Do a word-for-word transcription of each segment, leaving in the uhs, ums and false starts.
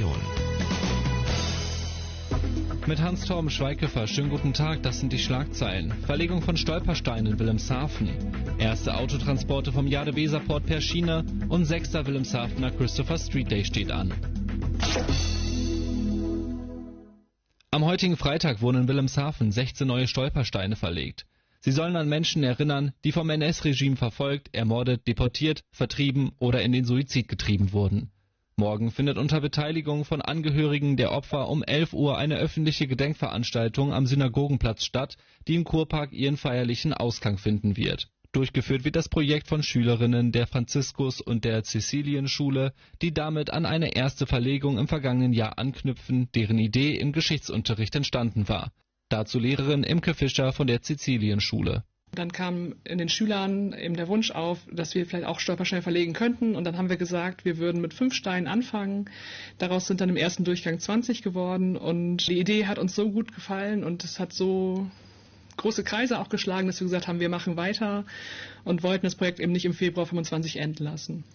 Region. Mit Hans-Torben Schweighöfer, schönen guten Tag, das sind die Schlagzeilen. Verlegung von Stolpersteinen in Wilhelmshaven. Erste Autotransporte vom Jade-Weser-Port per Schiene und sechster Wilhelmshavener Christopher Street Day steht an. Am heutigen Freitag wurden in Wilhelmshaven sechzehn neue Stolpersteine verlegt. Sie sollen an Menschen erinnern, die vom N S-Regime verfolgt, ermordet, deportiert, vertrieben oder in den Suizid getrieben wurden. Morgen findet unter Beteiligung von Angehörigen der Opfer um elf Uhr eine öffentliche Gedenkveranstaltung am Synagogenplatz statt, die im Kurpark ihren feierlichen Ausklang finden wird. Durchgeführt wird das Projekt von Schülerinnen der Franziskus- und der Cäcilienschule, die damit an eine erste Verlegung im vergangenen Jahr anknüpfen, deren Idee im Geschichtsunterricht entstanden war. Dazu Lehrerin Imke Fischer von der Cäcilienschule. Dann kam in den Schülern eben der Wunsch auf, dass wir vielleicht auch Stolpersteine verlegen könnten. Und dann haben wir gesagt, wir würden mit fünf Steinen anfangen. Daraus sind dann im ersten Durchgang zwanzig geworden. Und die Idee hat uns so gut gefallen und es hat so große Kreise auch geschlagen, dass wir gesagt haben, wir machen weiter und wollten das Projekt eben nicht im Februar fünfundzwanzig enden lassen.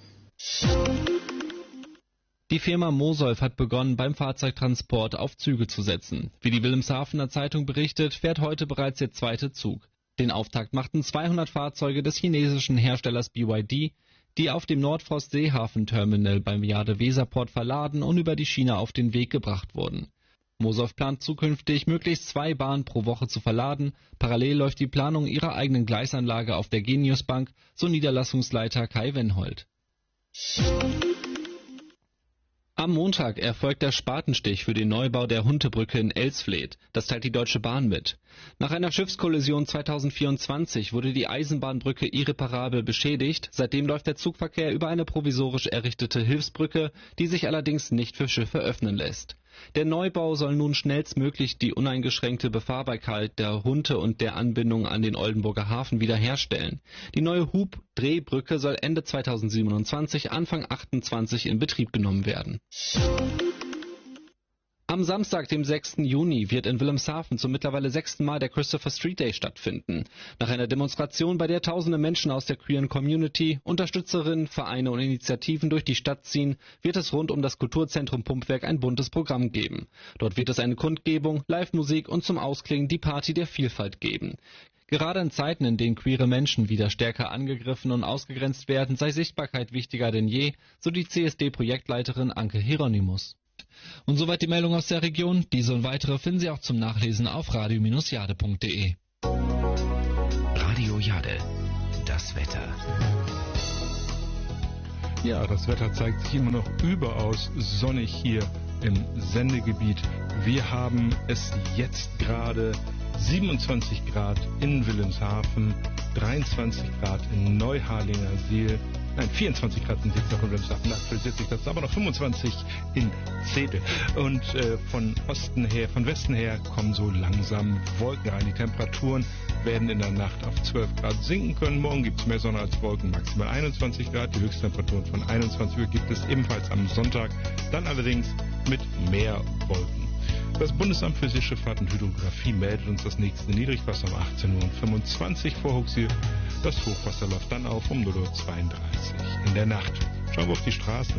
Die Firma Mosolf hat begonnen, beim Fahrzeugtransport auf Züge zu setzen. Wie die Wilhelmshavener Zeitung berichtet, fährt heute bereits der zweite Zug. Den Auftakt machten zweihundert Fahrzeuge des chinesischen Herstellers B Y D, die auf dem Nordfrost-Seehafen-Terminal beim Jade-Weser-Port verladen und über die Schiene auf den Weg gebracht wurden. Mosolf plant zukünftig, möglichst zwei Bahnen pro Woche zu verladen. Parallel läuft die Planung ihrer eigenen Gleisanlage auf der Genius-Bank, so Niederlassungsleiter Kai Wenhold. Am Montag erfolgt der Spatenstich für den Neubau der Huntebrücke in Elsfleth. Das teilt die Deutsche Bahn mit. Nach einer Schiffskollision zweitausendvierundzwanzig wurde die Eisenbahnbrücke irreparabel beschädigt. Seitdem läuft der Zugverkehr über eine provisorisch errichtete Hilfsbrücke, die sich allerdings nicht für Schiffe öffnen lässt. Der Neubau soll nun schnellstmöglich die uneingeschränkte Befahrbarkeit der Hunte und der Anbindung an den Oldenburger Hafen wiederherstellen. Die neue Hub-Drehbrücke soll Ende zweitausendsiebenundzwanzig, Anfang achtundzwanzig in Betrieb genommen werden. Am Samstag, dem sechsten Juni, wird in Wilhelmshaven zum mittlerweile sechsten Mal der Christopher Street Day stattfinden. Nach einer Demonstration, bei der tausende Menschen aus der queeren Community, Unterstützerinnen, Vereine und Initiativen durch die Stadt ziehen, wird es rund um das Kulturzentrum Pumpwerk ein buntes Programm geben. Dort wird es eine Kundgebung, Live-Musik und zum Ausklingen die Party der Vielfalt geben. Gerade in Zeiten, in denen queere Menschen wieder stärker angegriffen und ausgegrenzt werden, sei Sichtbarkeit wichtiger denn je, so die C S D-Projektleiterin Anke Hieronymus. Und soweit die Meldung aus der Region. Diese und weitere finden Sie auch zum Nachlesen auf radio Bindestrich jade Punkt de. Radio Jade, das Wetter. Ja, das Wetter zeigt sich immer noch überaus sonnig hier im Sendegebiet. Wir haben es jetzt gerade siebenundzwanzig Grad in Wilhelmshaven, dreiundzwanzig Grad in Neuharlingersiel, nein, vierundzwanzig Grad sind jetzt noch in Wilhelmshaven, aktuell siebzig Grad, aber noch fünfundzwanzig in Zedel. Und äh, von Osten her, von Westen her kommen so langsam Wolken rein. Die Temperaturen werden in der Nacht auf zwölf Grad sinken können. Morgen gibt es mehr Sonne als Wolken, maximal einundzwanzig Grad. Die Höchsttemperaturen von einundzwanzig Uhr gibt es ebenfalls am Sonntag, dann allerdings mit mehr Wolken. Das Bundesamt für Seeschifffahrt und Hydrographie meldet uns das nächste Niedrigwasser um achtzehn Uhr fünfundzwanzig vor Huxi. Das Hochwasser läuft dann auf um null Uhr zweiunddreißig in der Nacht. Schauen wir auf die Straßen.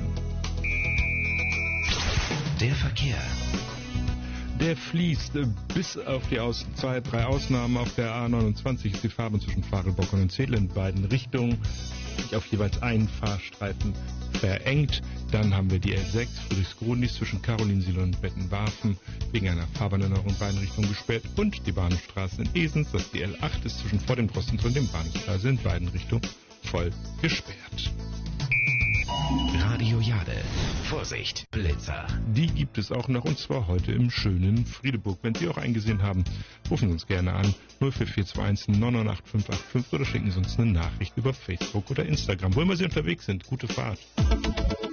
Der Verkehr. Der fließt bis auf die Aus zwei, drei Ausnahmen. Auf der A neunundzwanzig ist die Fahrbahn zwischen Farelbocken und Zedel in beiden Richtungen auf jeweils einen Fahrstreifen verengt. Dann haben wir die L sechs Friedrichs-Grundies zwischen Karolinsiel und Bettenwarfen wegen einer Fahrbahnänderung in beiden Richtungen gesperrt und die Bahnhofstraße in Esens, das ist die L acht, ist zwischen vor dem Postenzentrum und dem Bahnhofstraße in beiden Richtungen voll gesperrt. Radio Jade. Vorsicht, Blitzer. Die gibt es auch noch, und zwar heute im schönen Friedeburg. Wenn Sie auch eingesehen haben, rufen Sie uns gerne an null vier vier zwei eins neun neun acht fünf acht fünf oder schicken Sie uns eine Nachricht über Facebook oder Instagram. Wo immer Sie unterwegs sind, gute Fahrt.